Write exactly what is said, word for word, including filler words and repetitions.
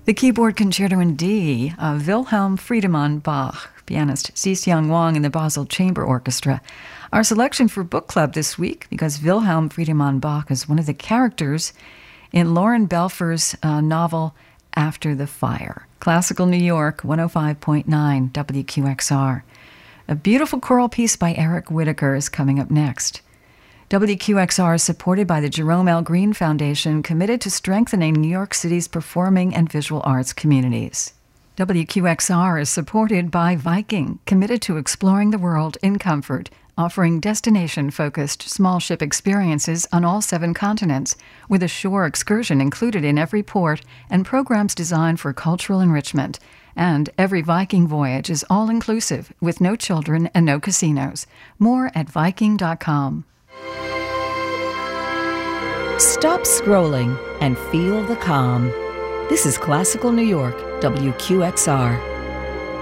The keyboard concerto in D of Wilhelm Friedemann Bach, pianist Xi-Xiang Wang and the Basel Chamber Orchestra. Our selection for book club this week, because Wilhelm Friedemann Bach is one of the characters in Lauren Belfer's uh, novel After the Fire. Classical New York, one oh five point nine W Q X R. A beautiful choral piece by Eric Whitaker is coming up next. W Q X R is supported by the Jerome L. Green Foundation, committed to strengthening New York City's performing and visual arts communities. W Q X R is supported by Viking, committed to exploring the world in comfort, offering destination-focused small ship experiences on all seven continents, with a shore excursion included in every port and programs designed for cultural enrichment. And every Viking voyage is all-inclusive, with no children and no casinos. More at Viking dot com. Stop scrolling and feel the calm. This is Classical New York, W Q X R.